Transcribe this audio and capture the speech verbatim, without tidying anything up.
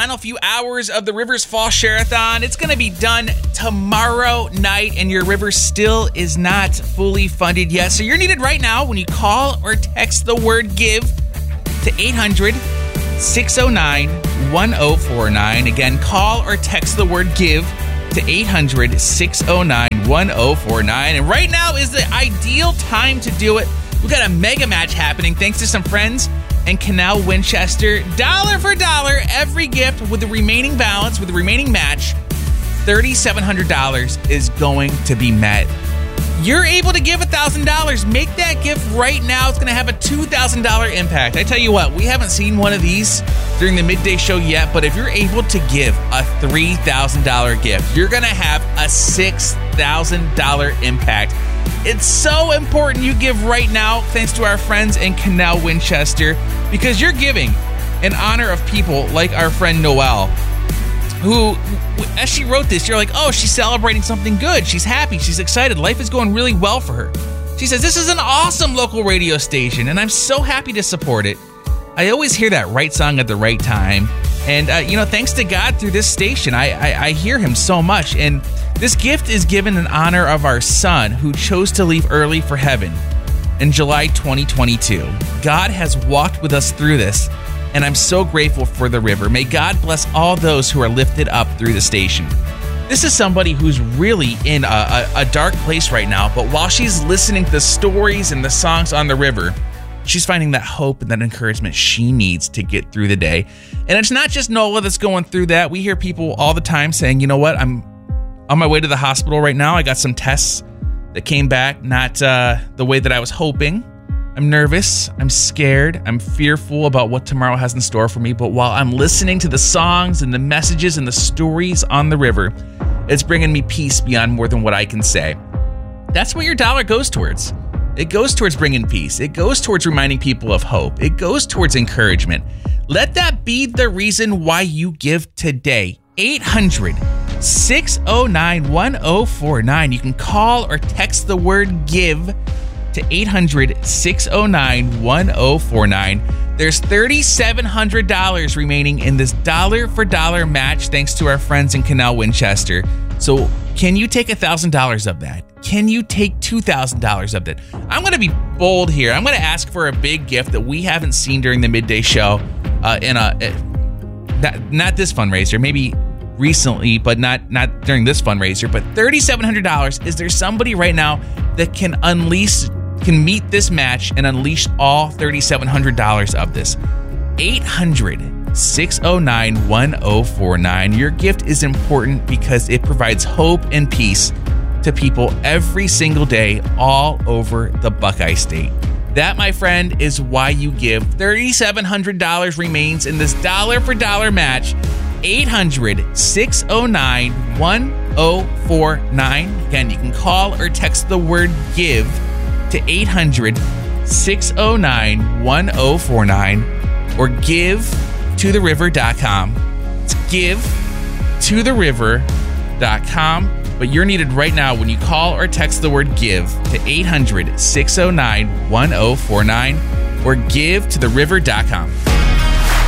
final few hours of the Rivers Fall Share-a-thon. It's going to be done tomorrow night, and your River still is not fully funded yet. So you're needed right now when you call or text the word GIVE to eight hundred, six oh nine, one oh four nine. Again, call or text the word GIVE to eight hundred, six oh nine, one oh four nine. And right now is the ideal time to do it. We've got a mega match happening thanks to some friends and Canal Winchester. Dollar for dollar, every gift with the remaining balance, with the remaining match, three thousand seven hundred dollars is going to be met. You're able to give one thousand dollars. Make that gift right now. It's going to have a two thousand dollars impact. I tell you what, we haven't seen one of these during the midday show yet, but if you're able to give a three thousand dollars gift, you're going to have a six thousand dollars impact. It's so important you give right now, thanks to our friends in Canal Winchester, because you're giving in honor of people like our friend Noelle, who, as she wrote this, you're like, oh, she's celebrating something good. She's happy. She's excited. Life is going really well for her. She says, this is an awesome local radio station, and I'm so happy to support it. I always hear that right song at the right time. And, uh, you know, thanks to God through this station, I, I, I hear him so much. And this gift is given in honor of our son who chose to leave early for heaven in July twenty twenty-two. God has walked with us through this, and I'm so grateful for the River. May God bless all those who are lifted up through the station. This is somebody who's really in a, a, a dark place right now, but while she's listening to the stories and the songs on the River, she's finding that hope and that encouragement she needs to get through the day. And it's not just Nola that's going through that. We hear people all the time saying, you know what, I'm on my way to the hospital right now. I got some tests that came back not uh, the way that I was hoping. I'm nervous. I'm scared. I'm fearful about what tomorrow has in store for me. But while I'm listening to the songs and the messages and the stories on the River, it's bringing me peace beyond more than what I can say. That's what your dollar goes towards. It goes towards bringing peace. It goes towards reminding people of hope. It goes towards encouragement. Let that be the reason why you give today. eight hundred, six oh nine, one oh four nine. You can call or text the word GIVE to eight hundred, six oh nine, one oh four nine. There's three thousand seven hundred dollars remaining in this dollar for dollar match thanks to our friends in Canal Winchester. So can you take one thousand dollars of that? Can you take two thousand dollars of that? I'm going to be bold here. I'm going to ask for a big gift that we haven't seen during the midday show uh, in a uh, not, not this fundraiser, maybe recently, but not not during this fundraiser. But three thousand seven hundred dollars. Is there somebody right now that can unleash, can meet this match and unleash all three thousand seven hundred dollars of this? eight hundred, six oh nine, one oh four nine. Your gift is important because it provides hope and peace to people every single day all over the Buckeye State. That, my friend, is why you give. three thousand seven hundred dollars remains in this dollar for dollar match. eight hundred, six oh nine, one oh four nine. Again, you can call or text the word GIVE to eight hundred, six oh nine, one oh four nine or give to the river dot com. It's give to the river dot com. But you're needed right now when you call or text the word GIVE to eight hundred, six oh nine, one oh four nine or give to the river dot com.